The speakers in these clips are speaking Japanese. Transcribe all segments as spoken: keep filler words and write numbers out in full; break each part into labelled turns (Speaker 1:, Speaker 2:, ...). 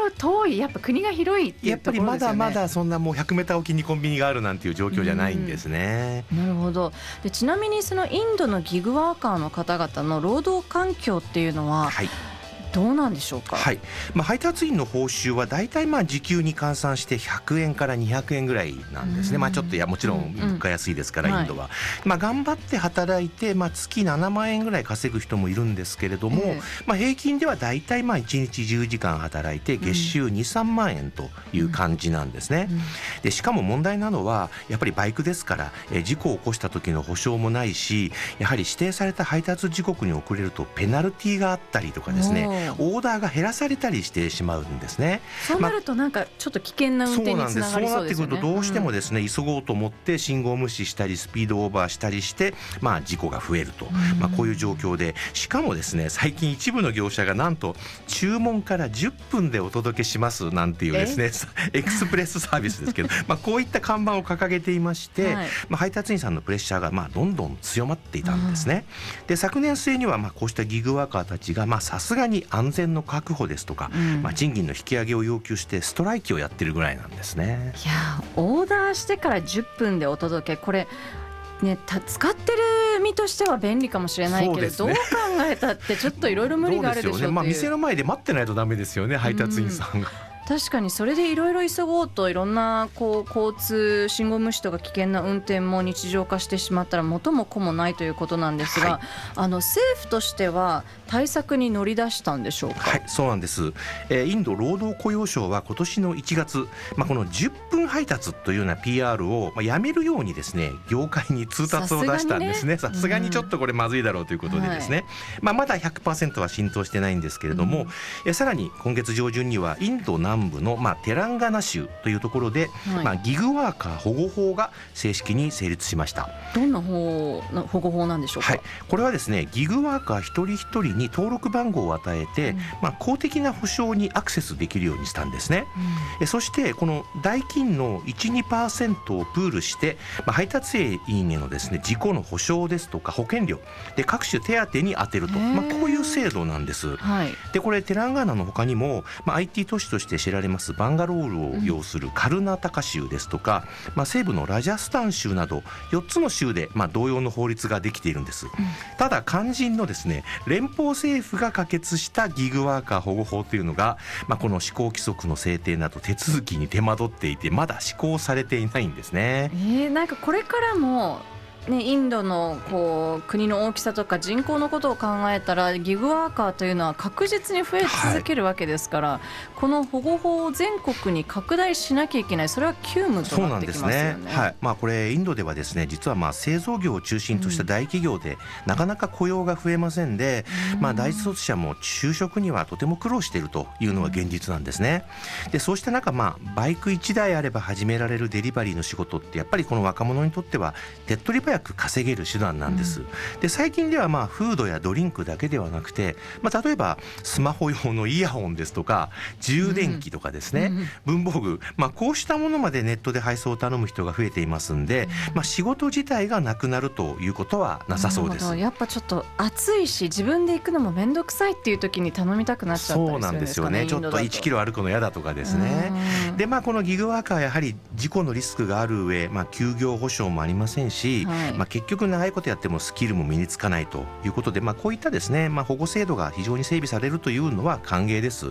Speaker 1: ろ遠い、やっぱ国が広いっていうところですよね。
Speaker 2: やっぱりまだまだそんなもうひゃくメーターおきにコンビニがあるなんていう状況じゃないんですね。
Speaker 1: なるほど。でちなみにそのインドのギグワーカーの方々の労働環境っていうのは、はい、どうなんでしょうか。
Speaker 2: はい、まあ、配達員の報酬はだいたいまあ時給に換算してひゃくえんからにひゃくえんぐらいなんですね。まあ、ちょっといやもちろん物価安いですから、うんうん、インドは、はい、まあ、頑張って働いて、まあ、月ななまんえんぐらい稼ぐ人もいるんですけれども、えーまあ、平均ではだいたいまあいちにちじゅうじかん働いて月収に、さんまんえんという感じなんですね、うんうん、でしかも問題なのはやっぱりバイクですから、え事故を起こした時の保証もないし、やはり指定された配達時刻に遅れるとペナルティーがあったりとかですね、オーダーが減らされたりしてしまうんですね。
Speaker 1: そうなるとなんかちょっと危険な運転につながりそうですよね。
Speaker 2: そうなってくるとどうしてもですね、うん、急ごうと思って信号無視したりスピードオーバーしたりして、まあ、事故が増えると、まあ、こういう状況で、しかもですね最近一部の業者がなんと注文からじゅっぷんでお届けしますなんていうですねエクスプレスサービスですけどまあこういった看板を掲げていまして、はい、まあ、配達員さんのプレッシャーがまあどんどん強まっていたんですね、うん、で昨年末にはまあこうしたギグワーカーたちがさすがに安全の確保ですとか、うん、まあ、賃金の引き上げを要求してストライキをやってるぐらいなんですね。
Speaker 1: いやオーダーしてからじゅっぷんでお届け、これね、使ってる身としては便利かもしれないけど、ね、どう考えたってちょっといろいろ無理があるでしょうっていう。
Speaker 2: そうですよね、まあ、店の前で待ってないとダメですよね、配達員さんが、
Speaker 1: うん、確かにそれでいろいろ急ごうといろんなこう交通信号無視とか危険な運転も日常化してしまったら元も子もないということなんですが、はい、あの政府としては対策に乗り出したんでしょうか。
Speaker 2: はい、そうなんです、えー、インド労働雇用省は今年のいちがつ、まあ、このじゅっぷん配達というような ピーアール を、まあ、やめるようにですね業界に通達を出したんですね。さすがにちょっとこれまずいだろうということでですね、はい、まあ、まだ ひゃくパーセント は浸透してないんですけれども、うん、えさらに今月上旬にはインド南部の、まあ、テランガナ州というところで、はい、まあ、ギグワーカー保護法が正式に成立しました。
Speaker 1: どんな法保護法なんでしょうか。
Speaker 2: はい、これはですねギグワーカー一人一人に登録番号を与えて、うん、まあ、公的な保証にアクセスできるようにしたんですね、うん、えそしてこの代金の いち、にパーセント をプールして、まあ、配達員へのですね事故の保証ですとか保険料で各種手当に充てると、まあ、こういう制度なんです、はい、でこれテランガーナの他にも、まあ、アイティー 都市として知られますバンガロールを要するカルナタカ州ですとか、うん、まあ、西部のラジャスタン州などよっつの州で、まあ、同様の法律ができているんです、うん、ただ肝心のですね連邦政府が可決したギグワーカー保護法というのが、まあ、この施行規則の制定など手続きに手間取っていてまだ施行されていないんですね。
Speaker 1: えー、なんかこれからもね、インドのこう国の大きさとか人口のことを考えたらギグワーカーというのは確実に増え続けるわけですから、はい、この保護法を全国に拡大しなきゃいけない、それは急務となってきますよね。
Speaker 2: そうなんですね、はい、まあ、これインドではですね実はまあ製造業を中心とした大企業で、うん、なかなか雇用が増えませんで、まあ、大卒者も就職にはとても苦労しているというのが現実なんですね。でそうした中、まあ、バイクいちだいあれば始められるデリバリーの仕事ってやっぱりこの若者にとっては手っ取り早く稼げる手段なんです、うん、で最近ではまあフードやドリンクだけではなくて、まあ、例えばスマホ用のイヤホンですとか充電器とかですね、うん、文房具、まあ、こうしたものまでネットで配送を頼む人が増えていますんで、うん、まあ、仕事自体がなくなるということはなさそうです。
Speaker 1: やっぱちょっと暑いし自分で行くのもめんどくさいっていう時に頼みたくなっちゃったりするんですかね。
Speaker 2: そうなんですよね。ちょっといちキロ歩くの嫌だとかですね。で、まあ、このギグワーカーはやはり事故のリスクがある上、まあ、休業保障もありませんし、はい、まあ、結局長いことやってもスキルも身につかないということで、まあ、こういったですね、まあ、保護制度が非常に整備されるというのは歓迎です、うん、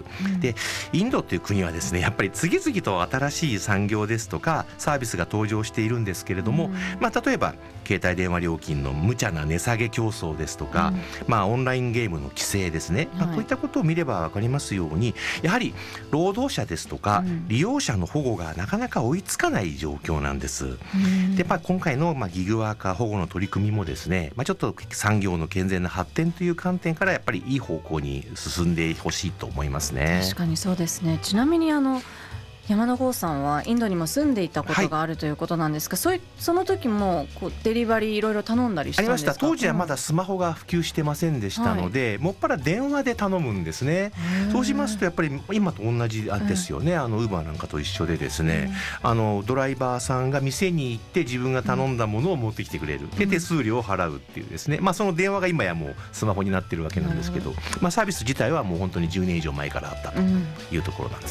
Speaker 2: でインドという国はですねやっぱり次々と新しい産業ですとかサービスが登場しているんですけれども、うん、まあ、例えば携帯電話料金の無茶な値下げ競争ですとか、うん、まあ、オンラインゲームの規制ですね、まあ、こういったことを見れば分かりますように、やはり労働者ですとか利用者の保護がなかなか追いつかない状況なんです、うん、で、まあ、今回のまあギグワーカー保護の取り組みもですね、まあ、ちょっと産業の健全な発展という観点からやっぱりいい方向に進んでほしいと思いますね。
Speaker 1: 確かにそうですね。ちなみにあの山田剛さんはインドにも住んでいたことがあるということなんですが、はい、そういその時もこうデリバリーいろいろ頼んだりしたんですか。
Speaker 2: ありました。当時はまだスマホが普及してませんでしたので、はい、もっぱら電話で頼むんですね。そうしますとやっぱり今と同じですよね。あのウーバーなんかと一緒でですね、あのドライバーさんが店に行って自分が頼んだものを持ってきてくれる、で手数料を払うっていうですね、まあ、その電話が今やもうスマホになってるわけなんですけど、まあ、サービス自体はもう本当にじゅうねん以上前からあったというところなんです。